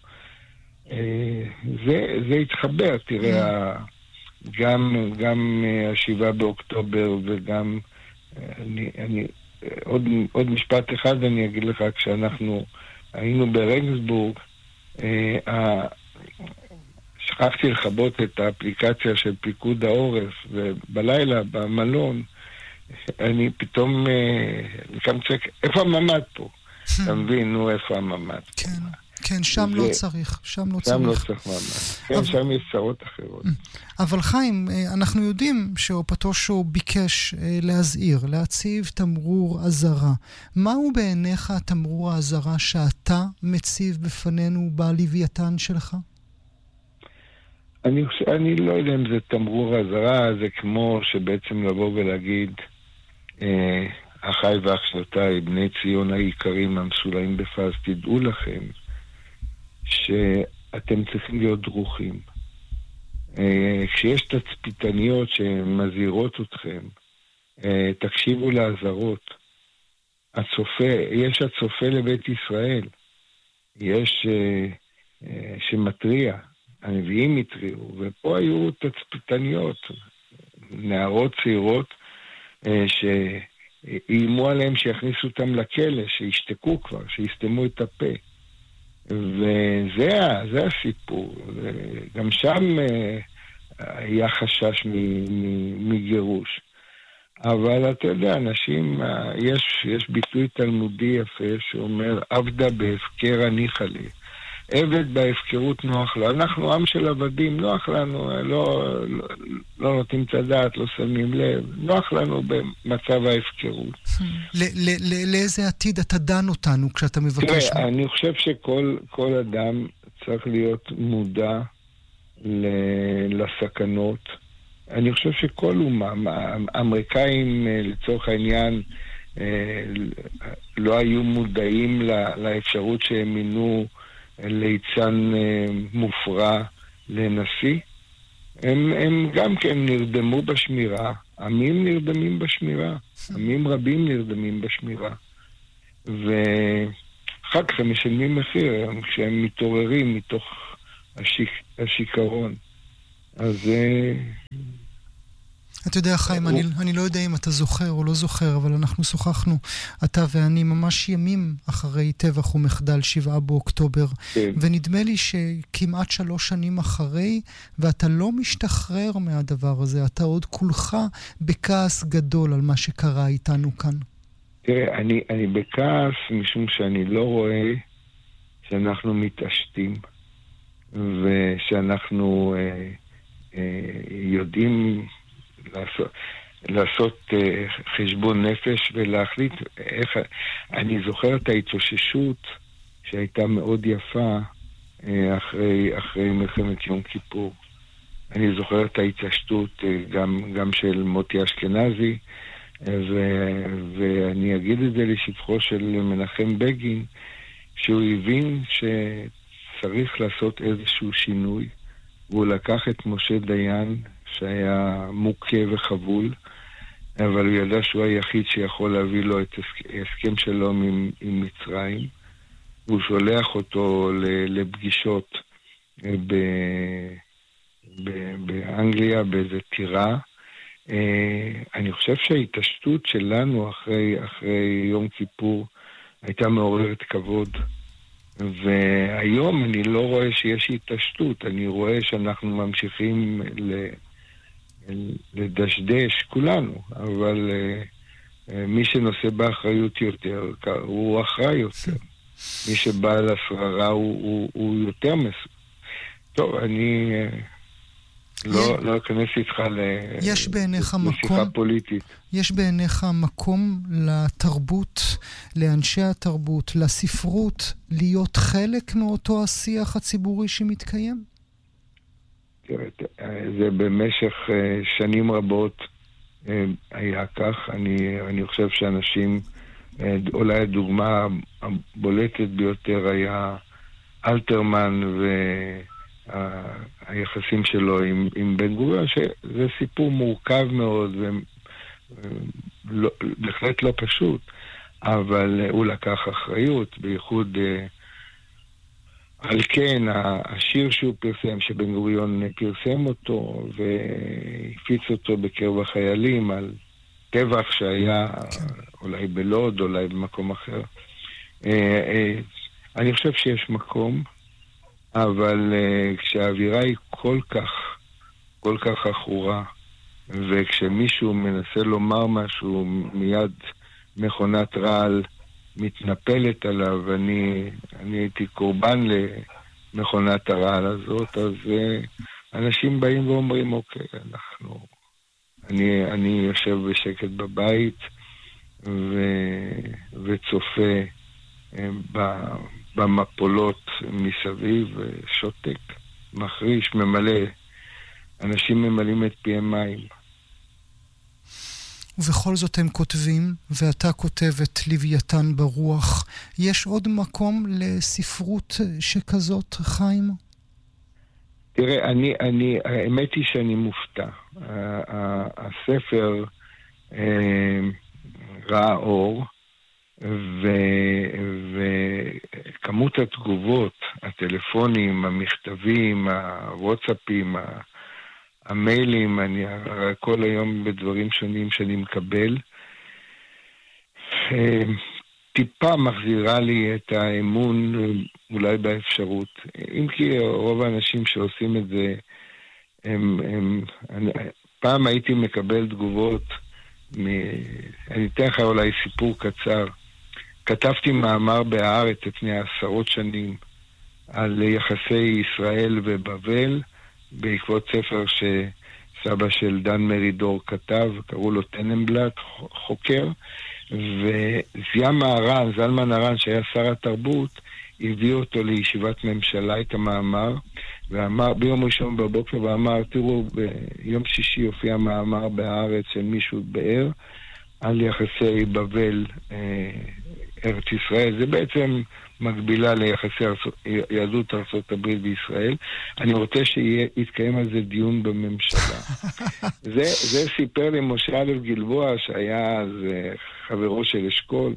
Speaker 4: זה התחבר, תראה, גם 7 באוקטובר וגם עוד משפט אחד אני אגיד לך, כשאנחנו היינו ברגנסבורג, שכחתי לכבות את האפליקציה של פיקוד העורף, ובלילה במלון אני פתאום קמצק, איפה הממד פה? אתה מבין, איפה הממד?
Speaker 1: כן, שם לא צריך, שם לא צריך
Speaker 4: ממד. כן, שם יש צרות אחרות.
Speaker 1: אבל חיים, אנחנו יודעים שאופטושו ביקש להזהיר, להציב תמרור אזהרה. מהו בעיניך תמרור האזהרה שאתה מציב בפנינו בלוויתן שלך?
Speaker 4: אני לא יודע אם זה תמרור האזהרה, זה כמו שבעצם לבוא ולהגיד, אחיי ואחיותיי, בני ציון היקרים המסולאים בפז, תדעו לכם שאתם צריכים להיות דרוכים. כשיש תצפיתניות שמזהירות אתכם, תקשיבו לאזהרות. יש הצופה לבית ישראל, יש שמטריע, הנביאים התריעו, ופה היו תצפיתניות, נערות צעירות שאיימו עליהם שיכניסו אותם לכלא, שישתקו כבר, שיסתמו את הפה. וזה הסיפור. גם שם היה חשש מגירוש. אבל אתה יודע, אנשים, יש ביטוי תלמודי יפה שאומר, עבדה בהפקר הניחא לי. עבד בהפקרות נוח לו. אנחנו עם של עבדים, נוח לנו, לא נותנים את הדעת, לא שמים לב. נוח לנו במצב ההפקרות.
Speaker 1: לאיזה עתיד אתה דן אותנו כשאתה מבקש?
Speaker 4: תראה, אני חושב שכל אדם צריך להיות מודע לסכנות, אני חושב שכל אומה, האמריקאים לצורך העניין, לא היו מודעים לאפשרות שהם מינו ליצן מופרע לנשיא. הם גם כן נרדמו בשמירה. עמים נרדמים בשמירה. עמים רבים נרדמים בשמירה. ואחר כך הם משלמים מחיר כשהם מתעוררים מתוך השיכרון. אז
Speaker 1: אתה יודע, חיים, אני לא יודע אם אתה זוכר או לא זוכר, אבל אנחנו שוחחנו, אתה ואני, ממש ימים אחרי טבח ומחדל 7 באוקטובר, ונדמה לי שכמעט 3 שנים אחרי, ואתה לא משתחרר מהדבר הזה, אתה עוד כולך בכעס גדול על מה שקרה איתנו כאן.
Speaker 4: תראה, אני בכעס משום שאני לא רואה שאנחנו מתעשתים, ושאנחנו יודעים לעשות חשבון נפש ולהחליט איך. אני זוכר את ההתאוששות שהייתה מאוד יפה אחרי מלחמת יום כיפור. אני זוכר את ההתעשתות גם של מוטי אשכנזי, ואני אגיד את זה לשבחו של מנחם בגין, שהוא הבין שצריך לעשות איזשהו שינוי, והוא לקח את משה דיין שהיה מוכה וחבול, אבל הוא ידע שהוא היחיד שיכול להביא לו את הסכם שלום עם מצרים. הוא שולח אותו לפגישות באנגליה, באיזה טירה. אני חושב שההתעשתות שלנו אחרי יום כיפור הייתה מעוררת כבוד. והיום אני לא רואה שיש התעשתות, אני רואה שאנחנו ממשיכים לדשדש כולנו, אבל מי שנושא באחריות יותר, הוא אחראי יותר. מי שבא לשררה הוא יותר טוב, אני לא אכנס איתך לשיחה פוליטית.
Speaker 1: יש בעיניך מקום לתרבות, לאנשי התרבות, לספרות, להיות חלק מאותו השיח הציבורי שמתקיים?
Speaker 4: זה במשך שנים רבות היה כך. אני חושב שאנשים, אולי הדוגמה הבולטת ביותר היה אלתרמן והיחסים שלו עם בן גוריון, שזה סיפור מורכב מאוד ובהחלט לא פשוט, אבל הוא לקח אחריות, בייחוד על כן, השיר שהוא פרסם, שבן גוריון פרסם אותו והפיץ אותו בקרב החיילים על טבח שהיה אולי בלוד, אולי במקום אחר. אני חושב שיש מקום, אבל כשהאווירה היא כל כך אחורה, וכשמישהו מנסה לומר משהו, מיד מכונת רעל מתנפלת עליו, אני הייתי קורבן למכונת הרעל הזאת, אז אנשים באים ואומרים, אוקיי, אני יושב בשקט בבית וצופה במפולות מסביב, שותק, מחריש, ממלא. אנשים ממלאים את פיהם מים.
Speaker 1: ובכל זאת הם כותבים, ואתה כותב את לוויתן ברוח. יש עוד מקום לספרות שכזאת, חיים?
Speaker 4: תראה, האמת היא שאני מופתע. הספר ראה אור, וכמות התגובות, הטלפונים, המכתבים, הוואטסאפים, המיילים, אני כל היום בדברים שונים שאני מקבל, טיפה מחזירה לי את האמון אולי באפשרות. אם כי רוב האנשים שעושים את זה, פעם הייתי מקבל תגובות, אני אתן לך אולי סיפור קצר. כתבתי מאמר בהארץ לפני 10 שנים על יחסי ישראל ובבל, בעקבות ספר שסבא של דן מרידור כתב, קראו לו טננבלט, חוקר, וזלמן ארן, שהיה שר התרבות, הביא אותו לישיבת ממשלה את המאמר, ואמר ביום ראשון בבוקר, ואמר, תראו, ביום שישי הופיע מאמר בהארץ של מישהו באר, על יחסי בבל ארץ ישראל. זה בעצם מקבילה ליחסי יהדות ארצות הברית בישראל. אני רוצה שיתקיים על זה דיון בממשלה. זה סיפר לי משה א' גלבוע, שהיה אז חברו של אשכול,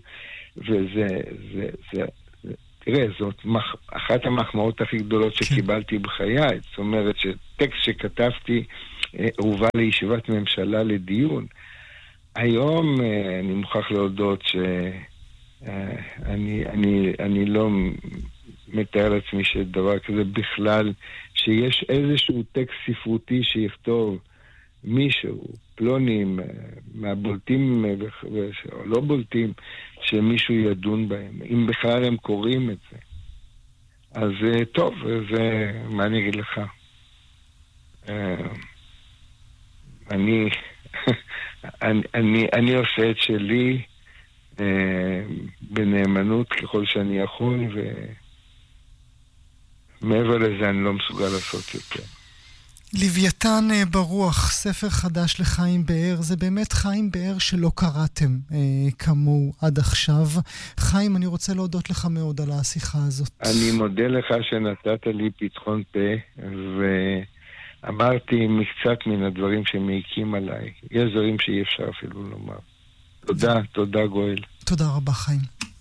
Speaker 4: תראה, זאת אחת המחמאות הכי גדולות שקיבלתי בחיי. זאת אומרת שטקסט שכתבתי הובא לישיבת ממשלה לדיון. היום אני מוכרח להודות שאני לא מתאר לעצמי שדבר כזה בכלל, שיש איזשהו טקסט ספרותי שיכתוב מישהו, פלונים, מהבולטים או לא בולטים, שמישהו ידון בהם, אם בכלל הם קוראים את זה. אז טוב, זה מה אני אגיד לך? אני עושה את שלי בנאמנות ככל שאני יכול, ומעבר לזה אני לא מסוגל לעשות יותר.
Speaker 1: לוויתן ברוח, ספר חדש לחיים באר. זה באמת חיים באר שלא קראתם כמוהו עד עכשיו. חיים, אני רוצה להודות לך מאוד על השיחה הזאת.
Speaker 4: אני מודה לך שנתת לי פתחון פה, ואמרתי מקצת מן הדברים שמעיקים עליי. יש דברים שאי אפשר אפילו לומר. תודה גואל.
Speaker 1: תודה רבה חיים.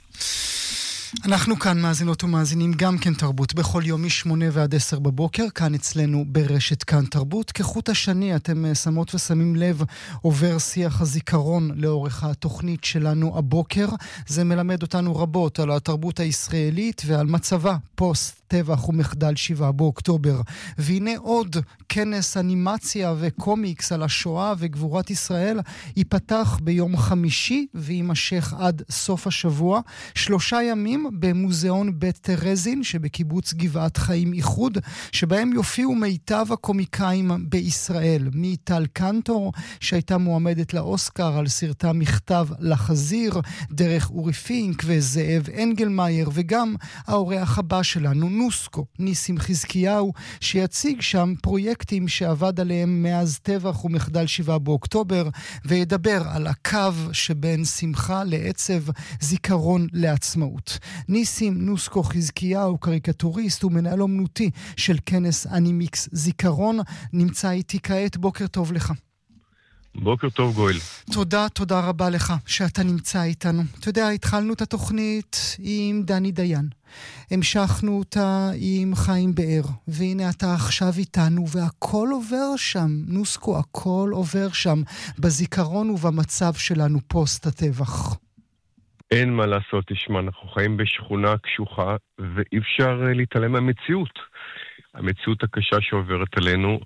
Speaker 1: אנחנו כאן מאזינות ומאזינים גם כן תרבות בכל יום מ-8 ועד 10 בבוקר, כאן אצלנו ברשת כאן תרבות. כחוט השני אתם שמות ושמים לב, עובר שיח הזיכרון לאורך התוכנית שלנו הבוקר. זה מלמד אותנו רבות על התרבות הישראלית ועל מצבה פוסט טבח ומחדל 7 באוקטובר. והנה עוד כנס אנימציה וקומיקס על השואה וגבורת ישראל ייפתח ביום חמישי ויימשך עד סוף השבוע. 3 ימים במוזיאון בית טרזין שבקיבוץ גבעת חיים איחוד, שבהם יופיעו מיטב הקומיקאים בישראל, מיטל קנטור שהייתה מועמדת לאוסקר על סרטה מכתב לחזיר, דרך אורי פינק וזאב אנגלמאייר, וגם האורח הבא שלנו נוסקו, ניסים חזקיהו, שיציג שם פרויקטים שעבד עליהם מאז טבח ומחדל 7 באוקטובר, וידבר על הקו שבין שמחה לעצב, זיכרון לעצמאות. ניסים נוסקו חזקיהו, קריקטוריסט ומנהל אומנותי של כנס אנימיקס זיכרון, נמצא איתי כעת. בוקר טוב לך.
Speaker 5: בוקר טוב גואל.
Speaker 1: תודה רבה לך שאתה נמצא איתנו. אתה יודע, התחלנו את התוכנית עם דני דיין, המשכנו אותה עם חיים באר, והנה אתה עכשיו איתנו, והכל עובר שם, נוסקו, הכל עובר שם, בזיכרון ובמצב שלנו פוסט הטבח.
Speaker 5: אין מה לעשות, תשמע, אנחנו חיים בשכונה קשוחה, ואי אפשר להתעלם מהמציאות. המציאות הקשה שעוברת עלינו,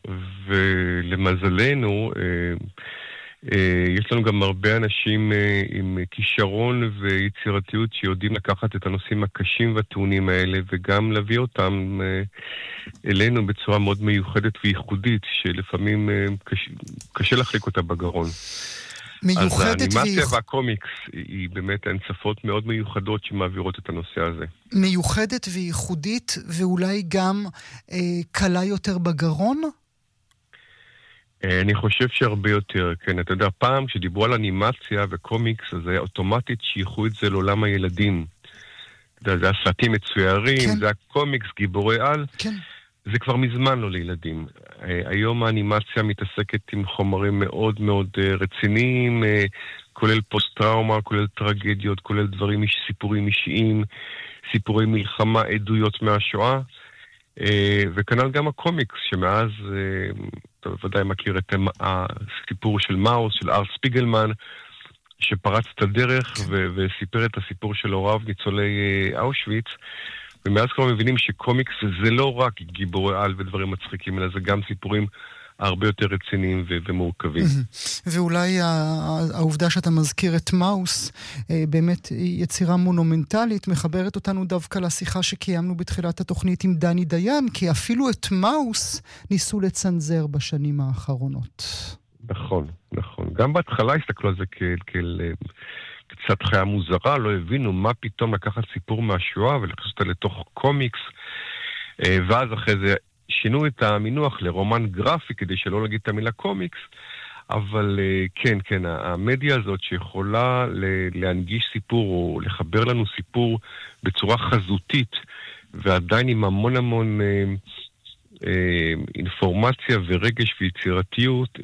Speaker 5: ולמזלנו, יש לנו גם הרבה אנשים עם כישרון ויצירתיות שיודעים לקחת את הנושאים הקשים והטעונים האלה, וגם להביא אותם אלינו בצורה מאוד מיוחדת וייחודית, שלפעמים קשה להחליק אותה בגרון. אז האנימציה והקומיקס היא באמת הן מאוד מיוחדות שמעבירות את הנושא הזה.
Speaker 1: מיוחדת וייחודית, ואולי גם קלה יותר בגרון?
Speaker 5: אני חושב שהרבה יותר, כן. אתה יודע, פעם כשדיברו על אנימציה וקומיקס, אז היה אוטומטית שייכו את זה לעולם הילדים. אתה יודע, זה הסרטים מצוירים, כן. זה הקומיקס, גיבורי על. כן. זה כבר מזמן לא לילדים. היום האנימציה מתעסקת עם חומרים מאוד מאוד רציניים, כולל פוסט-טראומה, כולל טרגדיות, כולל דברים, סיפורים אישיים, סיפורי מלחמה, עדויות מהשואה, וכנ"ל גם הקומיקס, שמאז, אתה בוודאי מכיר את הסיפור של מאוס, של ארט ספיגלמן, שפרץ את הדרך וסיפר את הסיפור של הוריו ניצולי אושוויץ, ומאז כבר מבינים שקומיקס זה לא רק גיבורי על ודברים מצחיקים, אלא זה גם סיפורים הרבה יותר רציניים ומורכבים.
Speaker 1: ואולי העובדה שאתה מזכיר את מאוס, באמת יצירה מונומנטלית, מחברת אותנו דווקא לשיחה שקיימנו בתחילת התוכנית עם דני דיין, כי אפילו את מאוס ניסו לצנזר בשנים האחרונות.
Speaker 5: נכון. גם בהתחלה הסתכלו על זה קצת חיה מוזרה, לא הבינו מה פתאום לקחת סיפור מהשואה ולכנס אותה לתוך קומיקס, ואז אחרי זה שינו את המינוח לרומן גרפי כדי שלא להגיד את המילה קומיקס, אבל כן, המדיה הזאת שיכולה להנגיש סיפור או לחבר לנו סיפור בצורה חזותית, ועדיין עם המון אינפורמציה ורגש ויצירתיות,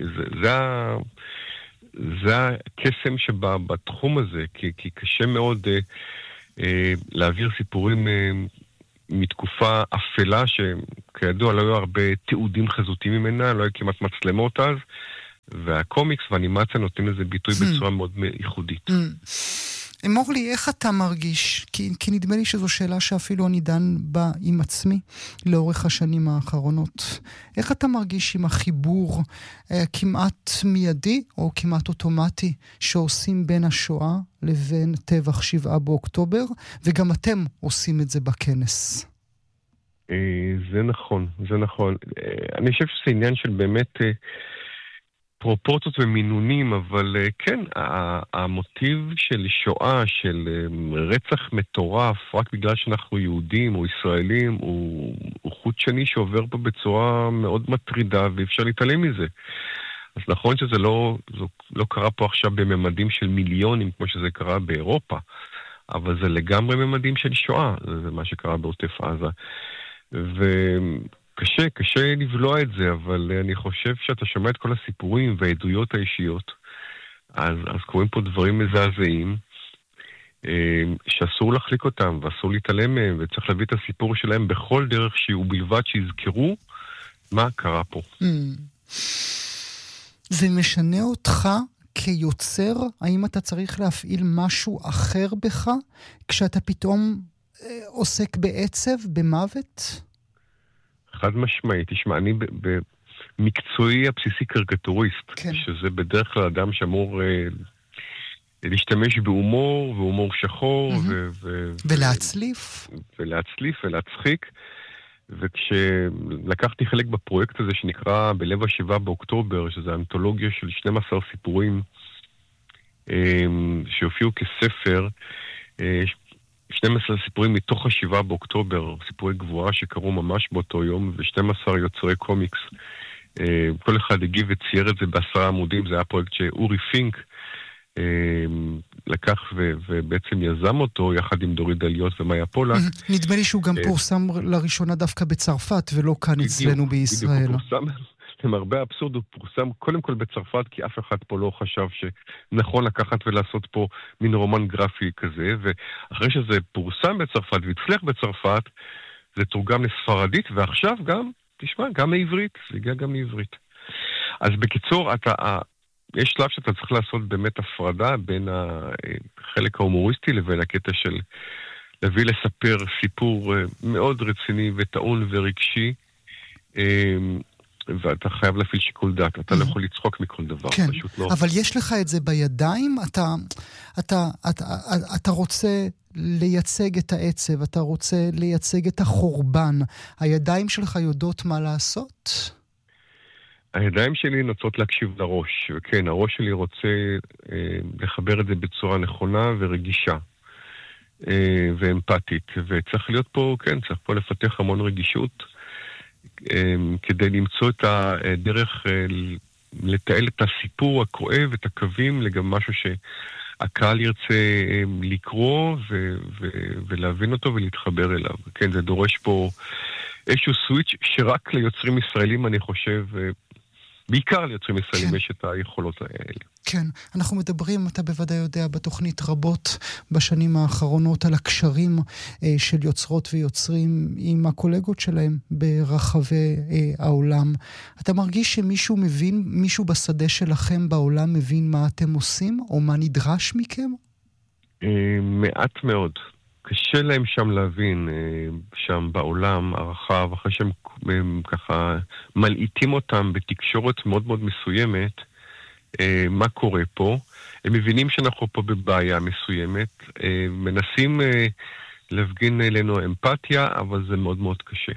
Speaker 5: זה הקסם שבתחום הזה, כי קשה מאוד להעביר סיפורים מתקופה אפלה, שכידוע לא היו הרבה תיעודים חזותיים ממנה, לא היו כמעט מצלמות אז, והקומיקס והאנימציה נותנים לזה ביטוי בצורה מאוד ייחודית.
Speaker 1: אמור לי, איך אתה מרגיש? כי נדמה לי שזו שאלה שאפילו אני דן בה עם עצמי לאורך השנים האחרונות. איך אתה מרגיש עם החיבור כמעט מיידי או כמעט אוטומטי שעושים בין השואה לבין טבח 7 באוקטובר, וגם אתם עושים את זה בכנס?
Speaker 5: זה נכון. אני חושב שזה עניין של באמת פרופורציות ומינונים, אבל כן, המוטיב של שואה, של רצח מטורף, רק בגלל שאנחנו יהודים או ישראלים, הוא חוט שני שעובר פה בצורה מאוד מטרידה, ואי אפשר להתעלם מזה. אז נכון שזה לא קרה פה עכשיו בממדים של מיליונים, כמו שזה קרה באירופה, אבל זה לגמרי ממדים של שואה, זה מה שקרה בעוטף עזה. קשה לבלוע את זה, אבל אני חושב שאתה שומע את כל הסיפורים והעדויות האישיות, אז קוראים פה דברים מזעזעים, שאסור להחליק אותם, ואסור להתעלם מהם, וצריך להביא את הסיפור שלהם בכל דרך שהוא, בלבד שיזכרו מה קרה פה.
Speaker 1: זה משנה אותך כיוצר? האם אתה צריך להפעיל משהו אחר בך, כשאתה פתאום עוסק בעצב, במוות?
Speaker 5: חד משמעית. תשמע, אני במקצועי הבסיסי קריקטוריסט, כן. שזה בדרך כלל אדם שאמור להשתמש בהומור, והומור שחור,
Speaker 1: ולהצליף.
Speaker 5: ולהצחיק. וכשלקחתי חלק בפרויקט הזה שנקרא בלב 7 באוקטובר, שזה אנתולוגיה של 12 סיפורים שהופיעו כספר, 12 סיפורים מתוך 7 באוקטובר, סיפורי גבוהה שקרו ממש באותו יום, ו12 יוצרי קומיקס. כל אחד הגיב וצייר את זה ב10 עמודים, זה היה פרויקט שאורי פינק לקח ובעצם יזם אותו יחד עם דורית דליות ומאיה פולק.
Speaker 1: נדמה לי שהוא גם פורסם לראשונה דווקא בצרפת ולא כאן אצלנו בישראל.
Speaker 5: בדיוק, הוא פורסם, למרבה האבסורד, הוא פורסם קודם כל בצרפת, כי אף אחד פה לא חשב שנכון לקחת ולעשות פה מין רומן גרפי כזה, ואחרי שזה פורסם בצרפת והצליח בצרפת, זה תורגם לספרדית, ועכשיו גם, תשמע, גם לעברית, זה הגיע גם לעברית. אז בקיצור, יש שלב שאתה צריך לעשות באמת הפרדה בין החלק ההומוריסטי לבין הקטע של להביא לספר סיפור מאוד רציני וטעון ורגשי, ואתה חייב להפעיל שיקול דעת, אתה לא יכול לצחוק מכל דבר,
Speaker 1: כן,
Speaker 5: פשוט לא.
Speaker 1: אבל יש לך את זה בידיים, אתה רוצה לייצג את העצב, אתה רוצה לייצג את החורבן, הידיים שלך יודעות מה לעשות?
Speaker 5: הידיים שלי נוצרות להקשיב לראש, וכן, הראש שלי רוצה לחבר את זה בצורה נכונה ורגישה, ואמפתית, וצריך להיות פה, כן, צריך פה לפתח המון רגישות, כדי למצוא את הדרך לתעל את הסיפור הכואב, את הקווים, לגבי משהו שהקהל ירצה לקרוא ולהבין אותו ולהתחבר אליו. כן, זה דורש פה איזשהו סוויץ' שרק ליוצרים ישראלים, אני חושב, בעיקר ליוצרים ישראלים, יש את היכולות האלה.
Speaker 1: כן, אנחנו מדברים, אתה בוודאי יודע, בתוכנית רבות בשנים האחרונות על הקשרים של יוצרות ויוצרים עם הקולגות שלהם ברחבי העולם. אתה מרגיש שמישהו מבין, מישהו בשדה שלכם בעולם מבין מה אתם עושים, או מה נדרש מכם?
Speaker 5: מעט מאוד. קשה להם שם להבין, שם בעולם הרחב, אחרי שהם ככה מלעיטים אותם בתקשורת מאוד מאוד מסוימת, מה קורה פה. הם מבינים שאנחנו פה בבעיה מסוימת, מנסים להפגין אלינו אמפתיה, אבל זה מאוד מאוד קשה.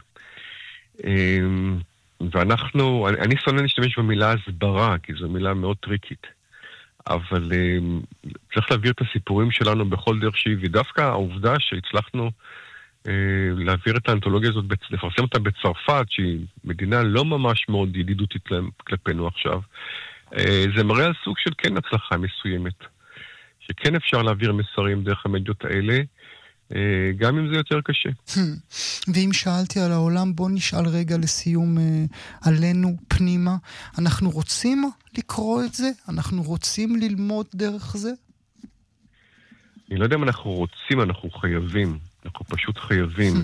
Speaker 5: אני שונא להשתמש במילה הסברה, כי זו מילה מאוד טריקית. אבל צריך להעביר את הסיפורים שלנו בכל דרך שהיא, ודווקא העובדה שהצלחנו להעביר את האנתולוגיה הזאת, לפרסם אותה בצרפת, שהיא מדינה לא ממש מאוד ידידותית כלפינו עכשיו, זה מראה על סוג של כן הצלחה מסוימת, שכן אפשר להעביר מסרים דרך המדיות האלה, גם אם זה יותר קשה.
Speaker 1: ואם שאלתי על העולם, בוא נשאל רגע לסיום עלינו פנימה. אנחנו רוצים לקרוא את זה? אנחנו רוצים ללמוד דרך זה?
Speaker 5: אני לא יודע אם אנחנו רוצים, אנחנו חייבים. אנחנו פשוט חייבים.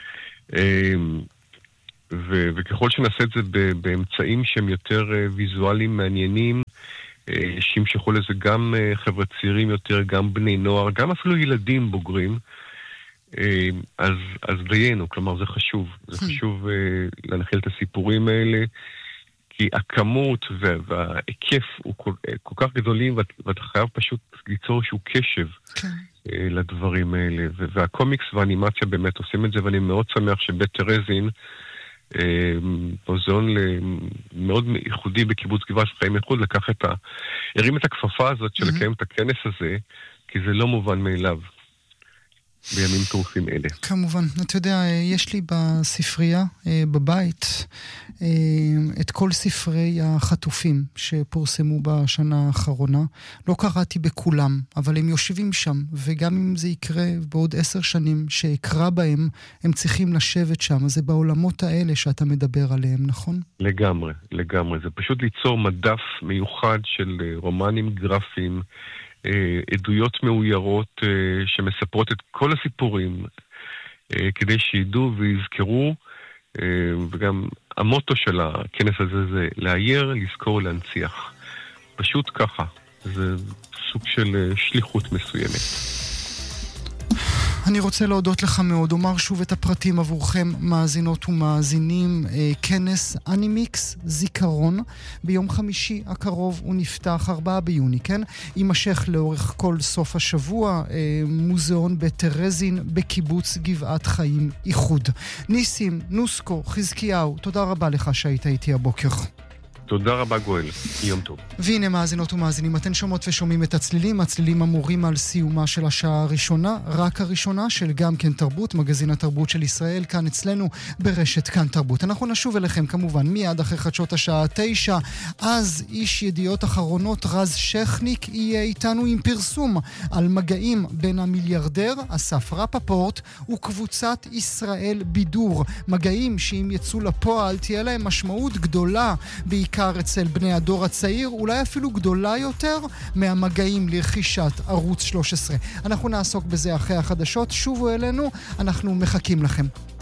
Speaker 5: וככל שנעשה את זה באמצעים שהם יותר ויזואליים מעניינים, שימשכו לזה גם חבר'ה צעירים יותר, גם בני נוער, גם אפילו ילדים בוגרים, אז דיינו, כלומר זה חשוב. זה חשוב להנחיל את הסיפורים האלה, כי הכמות וההיקף הוא כל כך גדולים, ואתה חייב פשוט ליצור איזשהו קשב לדברים האלה. והקומיקס והאנימציה באמת עושים את זה, ואני מאוד שמח שבית טרזין, מוזיאון מאוד ייחודי בקיבוץ גבעת חיים איחוד, הרים את הכפפה הזאת של לקיים את הכנס הזה, כי זה לא מובן מאליו בימים טרופים אלה.
Speaker 1: כמובן, אתה יודע, יש לי בספרייה, בבית, את כל ספרי החטופים שפורסמו בשנה האחרונה. לא קראתי בכולם, אבל הם יושבים שם, וגם אם זה יקרה בעוד 10 שנים שאקרא בהם, הם צריכים לשבת שם. זה בעולמות האלה שאתה מדבר עליהם, נכון?
Speaker 5: לגמרי, לגמרי. זה פשוט ליצור מדף מיוחד של רומנים גרפיים, עדויות מאוירות שמספרות את כל הסיפורים כדי שידעו ויזכרו, וגם המוטו של הכנס הזה זה להעיר, לזכור, להנציח. פשוט ככה. זה סוג של שליחות מסוימת.
Speaker 1: אני רוצה להודות לך מאוד, אומר שוב את הפרטים עבורכם, מאזינות ומאזינים. כנס אנימיקס זיכרון, ביום חמישי הקרוב הוא נפתח 4 ביוני, כן? יימשך לאורך כל סוף השבוע, מוזיאון בית טרזין בקיבוץ גבעת חיים איחוד. ניסים, נוסקו, חזקיהו, תודה רבה לך שהיית איתי הבוקר.
Speaker 5: תודה רבה גואל, יום טוב.
Speaker 1: והנה מאזינות ומאזינים, אתן שומעות ושומעים את הצלילים. הצלילים אמורים על סיומה של השעה הראשונה, רק הראשונה של גם כן תרבות, מגזין התרבות של ישראל, כאן אצלנו ברשת כאן תרבות. אנחנו נשוב אליכם כמובן מיד אחרי חדשות השעה 9, אז איש ידיעות אחרונות רז שכניק יהיה איתנו עם פרסום על מגעים בין המיליארדר אסף רפפורט וקבוצת ישראל בידור. מגעים שאם יצאו לפועל תהיה להם משמעות גדולה, בעיקר אצל בני הדור הצעיר, אולי אפילו גדולה יותר מהמגעים לרכישת ערוץ 13. אנחנו נעסוק בזה אחרי החדשות. שובו אלינו, אנחנו מחכים לכם.